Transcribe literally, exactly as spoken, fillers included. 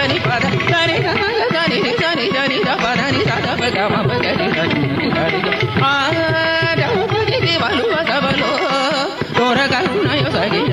దని పద దని దని దని దని ద పదని సద పద మ పదని దని దని ఆ ద పది వలు వదవలో తోరగ